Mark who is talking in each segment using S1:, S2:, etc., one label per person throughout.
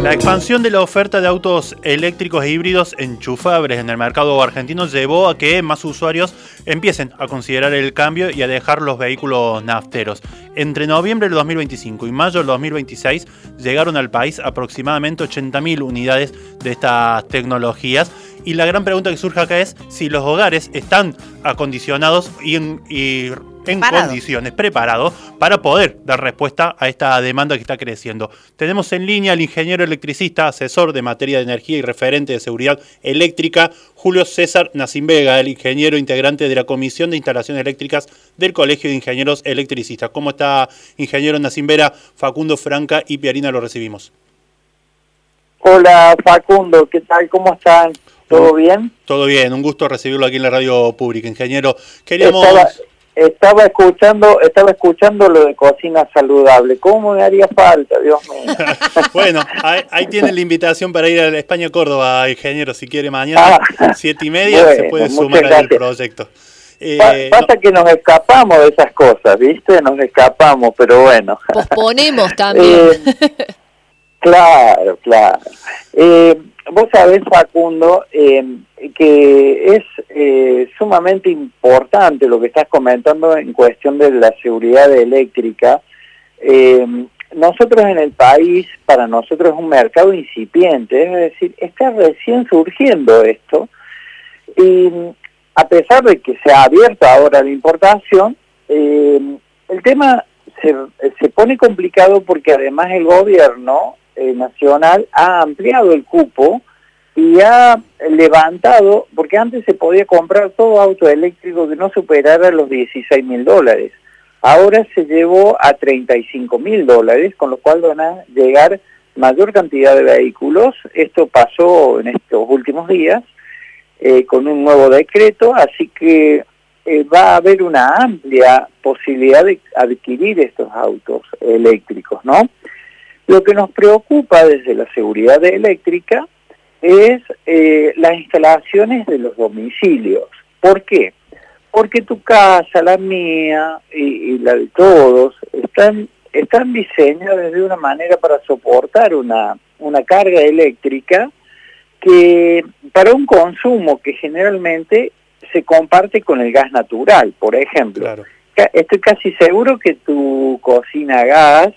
S1: La expansión de la oferta de autos eléctricos e híbridos enchufables en el mercado argentino llevó a que más usuarios empiecen a considerar el cambio y a dejar los vehículos nafteros. Entre noviembre del 2025 y mayo del 2026 llegaron al país aproximadamente 80.000 unidades de estas tecnologías. Y la gran pregunta que surge acá es si los hogares están acondicionados y en condiciones, preparados para poder dar respuesta a esta demanda que está creciendo. Tenemos en línea al ingeniero electricista, asesor de materia de energía y referente de seguridad eléctrica, Julio César Nacimbega, el ingeniero integrante de la Comisión de Instalaciones Eléctricas del Colegio de Ingenieros Electricistas. ¿Cómo está, ingeniero Nacimbega? Facundo Franca y Piarina lo recibimos.
S2: Hola Facundo, ¿qué tal? ¿Cómo están? ¿Todo bien?
S1: Todo bien, un gusto recibirlo aquí en la radio pública, ingeniero. Queríamos...
S2: Estaba escuchando lo de cocina saludable. ¿Cómo me haría falta, Dios mío?
S1: Bueno, ahí tiene la invitación para ir a la España-Córdoba, ingeniero, si quiere mañana, 7:30, bueno, se puede sumar al proyecto.
S2: Pasa que nos escapamos de esas cosas, ¿viste? Nos escapamos, pero bueno.
S3: Posponemos también.
S2: Claro. Vos sabés, Facundo, que es sumamente importante lo que estás comentando en cuestión de la seguridad eléctrica. Nosotros en el país, para nosotros es un mercado incipiente, es decir, está recién surgiendo esto, y a pesar de que se ha abierto ahora la importación, el tema se pone complicado porque además el gobierno nacional ha ampliado el cupo y ha levantado, porque antes se podía comprar todo auto eléctrico que no superara los $16.000. Ahora se llevó a $35.000, con lo cual van a llegar mayor cantidad de vehículos. Esto pasó en estos últimos días con un nuevo decreto, así que va a haber una amplia posibilidad de adquirir estos autos eléctricos, ¿no? Lo que nos preocupa desde la seguridad eléctrica es las instalaciones de los domicilios. ¿Por qué? Porque tu casa, la mía y la de todos están diseñadas de una manera para soportar una carga eléctrica que para un consumo que generalmente se comparte con el gas natural, por ejemplo. Claro. Estoy casi seguro que tu cocina a gas,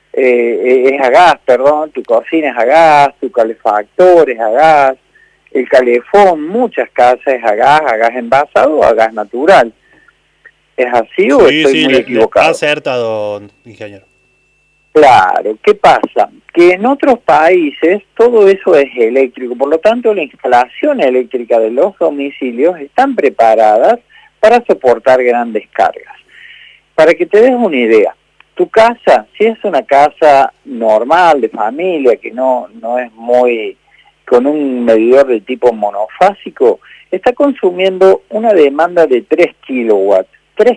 S2: tu cocina es a gas, tu calefactor es a gas, el calefón, muchas casas es a gas envasado o a gas natural. ¿Es así o estoy muy equivocado?
S1: Ha acertado, ingeniero.
S2: Claro, ¿qué pasa? Que en otros países todo eso es eléctrico, por lo tanto la instalación eléctrica de los domicilios están preparadas para soportar grandes cargas. Para que te des una idea, tu casa, si es una casa normal, de familia, que no es muy con un medidor de tipo monofásico, está consumiendo una demanda de 3 kilowatts.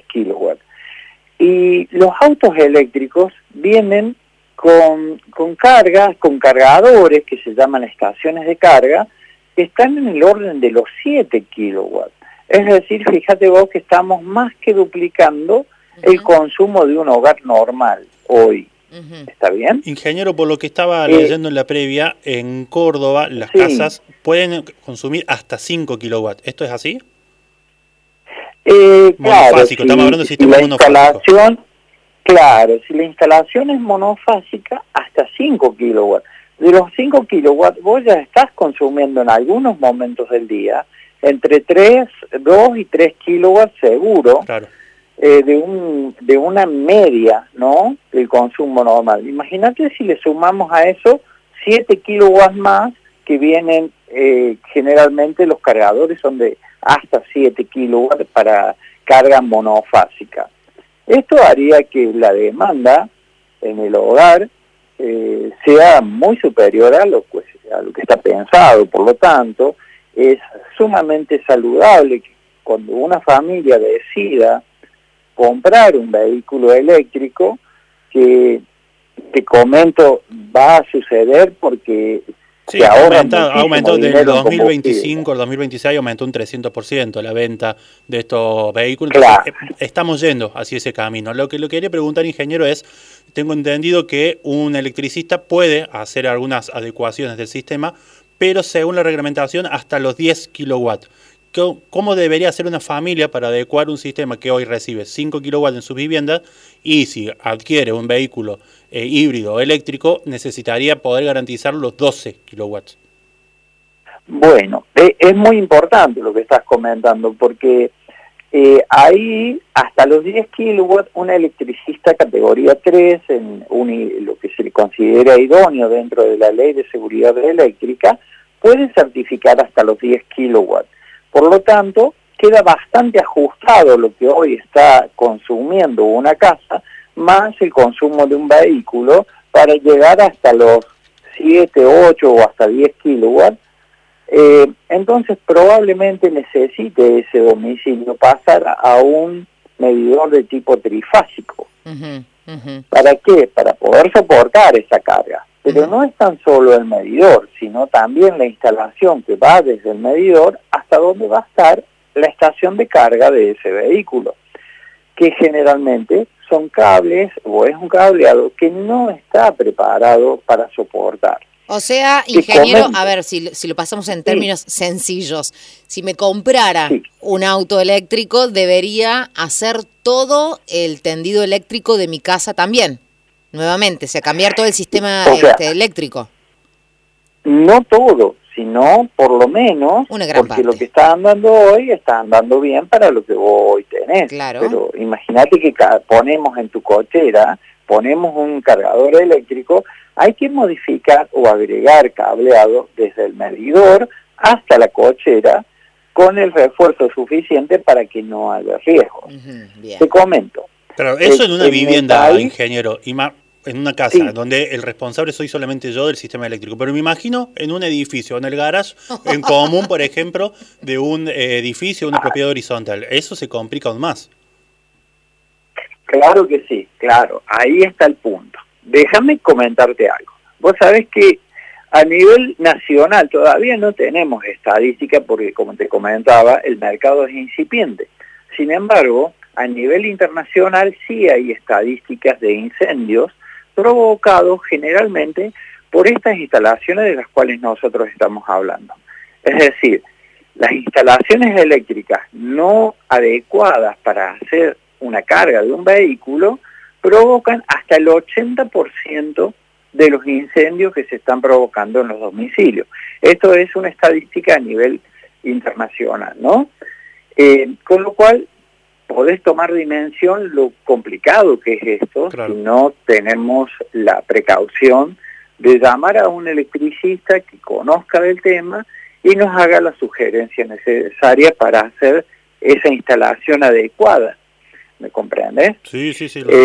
S2: Y los autos eléctricos vienen con cargas, con cargadores, que se llaman estaciones de carga, que están en el orden de los 7 kilowatts. Es decir, fíjate vos que estamos más que duplicando el consumo de un hogar normal hoy. ¿Está bien?
S1: Ingeniero, por lo que estaba leyendo en la previa, en Córdoba las casas pueden consumir hasta 5 kilowatts. ¿Esto es así?
S2: Claro,
S1: estamos hablando de sistema monofásico.
S2: Claro, si la instalación es monofásica, hasta 5 kilowatts. De los 5 kilowatts vos ya estás consumiendo en algunos momentos del día entre 2 y 3 kilowatts seguro. Claro. De una media, ¿no?, del consumo normal. Imagínate si le sumamos a eso 7 kilowatts más que vienen, generalmente los cargadores son de hasta 7 kilowatts para carga monofásica. Esto haría que la demanda en el hogar sea muy superior a lo que está pensado. Por lo tanto, es sumamente saludable que cuando una familia decida comprar un vehículo eléctrico, que te comento va a suceder porque
S1: sí, ha aumentado del 2025 al 2026, aumentó un 300% la venta de estos vehículos. Claro. Estamos yendo hacia ese camino. Lo que le quería preguntar, ingeniero, es tengo entendido que un electricista puede hacer algunas adecuaciones del sistema, pero según la reglamentación hasta los 10 kilowatts. ¿Cómo debería hacer una familia para adecuar un sistema que hoy recibe 5 kilowatts en su vivienda y si adquiere un vehículo híbrido o eléctrico necesitaría poder garantizar los 12 kilowatts?
S2: Bueno, es muy importante lo que estás comentando porque ahí hasta los 10 kilowatts un electricista categoría 3, lo que se le considera idóneo dentro de la Ley de Seguridad Eléctrica, puede certificar hasta los 10 kilowatts. Por lo tanto, queda bastante ajustado lo que hoy está consumiendo una casa, más el consumo de un vehículo, para llegar hasta los 7, 8 o hasta 10 kilowatts. Entonces, probablemente necesite ese domicilio pasar a un medidor de tipo trifásico. ¿Para qué? Para poder soportar esa carga. Pero no es tan solo el medidor, sino también la instalación que va desde el medidor hasta donde va a estar la estación de carga de ese vehículo, que generalmente son cables o es un cableado que no está preparado para soportar.
S3: O sea, ingeniero, a ver, si lo pasamos en términos sencillos, si me comprara un auto eléctrico, debería hacer todo el tendido eléctrico de mi casa también. Nuevamente, o sea, cambiar todo el sistema eléctrico.
S2: No todo, sino por lo menos,
S3: una gran
S2: porque
S3: parte.
S2: Lo que está andando hoy está andando bien para lo que vos hoy tenés.
S3: Claro.
S2: Pero imagínate que ponemos en tu cochera, ponemos un cargador eléctrico, hay que modificar o agregar cableado desde el medidor hasta la cochera con el refuerzo suficiente para que no haya riesgo. Te comento.
S1: Pero eso en una vivienda, ingeniero, en una casa donde el responsable soy solamente yo del sistema eléctrico, pero me imagino en un edificio, en el garage en común, por ejemplo, de un edificio, una propiedad horizontal. Eso se complica aún más.
S2: Claro que sí, claro, ahí está el punto. Déjame comentarte algo. Vos sabés que a nivel nacional todavía no tenemos estadística porque, como te comentaba, el mercado es incipiente. Sin embargo, a nivel internacional sí hay estadísticas de incendios provocados generalmente por estas instalaciones de las cuales nosotros estamos hablando. Es decir, las instalaciones eléctricas no adecuadas para hacer una carga de un vehículo provocan hasta el 80% de los incendios que se están provocando en los domicilios. Esto es una estadística a nivel internacional, ¿no? Con lo cual, podés tomar dimensión lo complicado que es esto, claro, si no tenemos la precaución de llamar a un electricista que conozca del tema y nos haga la sugerencia necesaria para hacer esa instalación adecuada. ¿Me comprendes?
S1: Sí.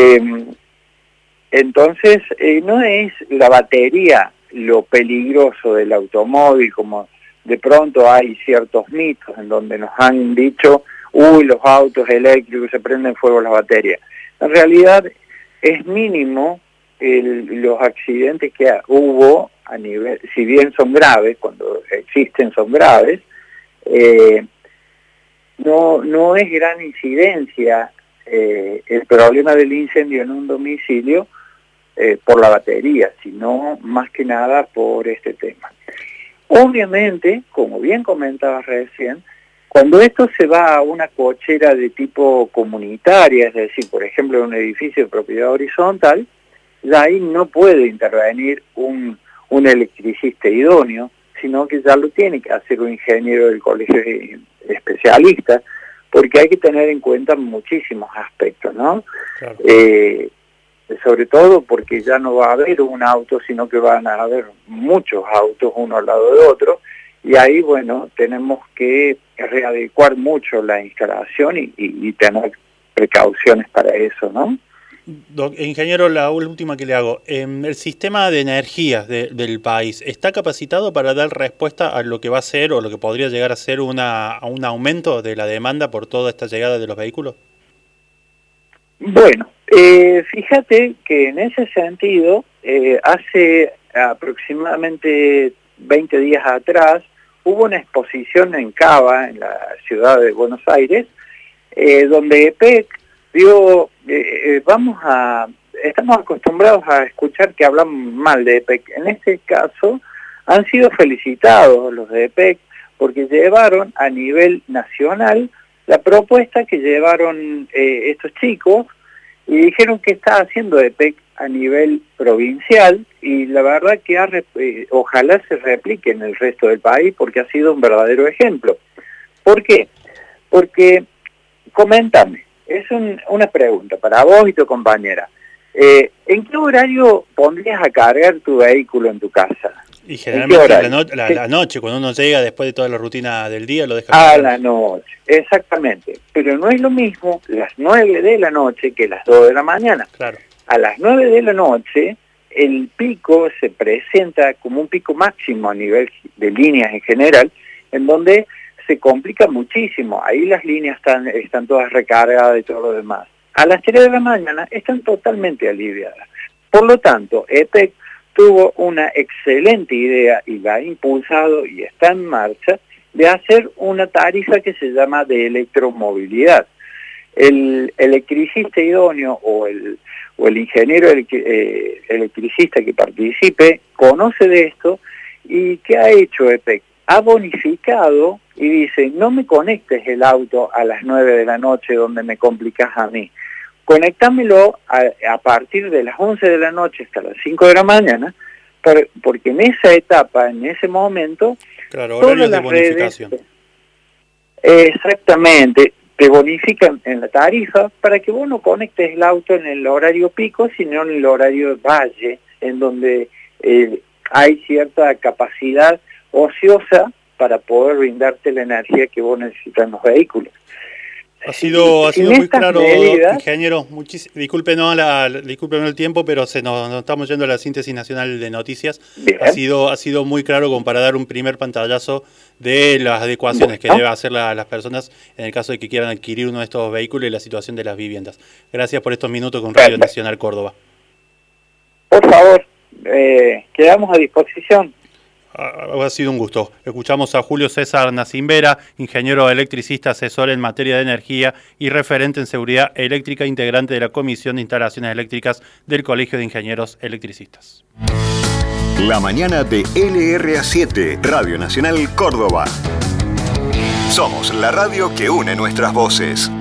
S2: Entonces, no es la batería lo peligroso del automóvil, como de pronto hay ciertos mitos en donde nos han dicho, los autos eléctricos se prenden fuego las baterías. En realidad es mínimo los accidentes que hubo a nivel, si bien son graves, cuando existen son graves, no es gran incidencia el problema del incendio en un domicilio por la batería, sino más que nada por este tema. Obviamente, como bien comentabas recién, cuando esto se va a una cochera de tipo comunitaria, es decir, por ejemplo, un edificio de propiedad horizontal, ya ahí no puede intervenir un electricista idóneo, sino que ya lo tiene que hacer un ingeniero del colegio especialista, porque hay que tener en cuenta muchísimos aspectos, ¿no? Claro. Sobre todo porque ya no va a haber un auto, sino que van a haber muchos autos uno al lado de otro, y ahí, bueno, tenemos que readecuar mucho la instalación y tener precauciones para eso, ¿no?
S1: Ingeniero, la última que le hago. ¿El sistema de energía del país está capacitado para dar respuesta a lo que va a ser o lo que podría llegar a ser un aumento de la demanda por toda esta llegada de los vehículos?
S2: Bueno, fíjate que en ese sentido, hace aproximadamente 20 días atrás, hubo una exposición en Cava, en la ciudad de Buenos Aires, donde EPEC dio, vamos a estamos acostumbrados a escuchar que hablan mal de EPEC. En este caso han sido felicitados los de EPEC porque llevaron a nivel nacional la propuesta que llevaron estos chicos y dijeron que está haciendo EPEC a nivel provincial, y la verdad que ojalá se replique en el resto del país porque ha sido un verdadero ejemplo. ¿Por qué? Porque, coméntame, es una pregunta para vos y tu compañera. ¿En qué horario pondrías a cargar tu vehículo en tu casa?
S1: Y generalmente la noche, cuando uno llega después de toda la rutina del día, lo deja cargar.
S2: A la noche, exactamente. Pero no es lo mismo las 9 de la noche que las 2 de la mañana.
S1: Claro.
S2: A las 9 de la noche, el pico se presenta como un pico máximo a nivel de líneas en general, en donde se complica muchísimo. Ahí las líneas están todas recargadas y todo lo demás. A las 3 de la mañana están totalmente aliviadas. Por lo tanto, EPEC tuvo una excelente idea y la ha impulsado y está en marcha de hacer una tarifa que se llama de electromovilidad. El electricista idóneo o el ingeniero electricista que participe conoce de esto. ¿Y qué ha hecho EPEC? Ha bonificado y dice, no me conectes el auto a las 9 de la noche donde me complicás a mí. Conéctamelo a partir de las 11 de la noche hasta las 5 de la mañana, porque en esa etapa, en ese momento...
S1: Claro, horarios de bonificación.
S2: Exactamente, te bonifican en la tarifa para que vos no conectes el auto en el horario pico, sino en el horario valle, en donde hay cierta capacidad ociosa para poder brindarte la energía que vos necesitas en los vehículos.
S1: Ha sido muy claro,
S2: medidas,
S1: ingeniero. Discúlpenos el tiempo, pero nos estamos yendo a la síntesis nacional de noticias. Ha sido muy claro como para dar un primer pantallazo de las adecuaciones que deben hacer las personas en el caso de que quieran adquirir uno de estos vehículos y la situación de las viviendas. Gracias por estos minutos con Radio Nacional Córdoba.
S2: Por favor, quedamos a disposición.
S1: Ha sido un gusto. Escuchamos a Julio César Nacimbera, ingeniero electricista, asesor en materia de energía y referente en seguridad eléctrica, integrante de la Comisión de Instalaciones Eléctricas del Colegio de Ingenieros Electricistas.
S4: La mañana de LRA7, Radio Nacional Córdoba. Somos la radio que une nuestras voces.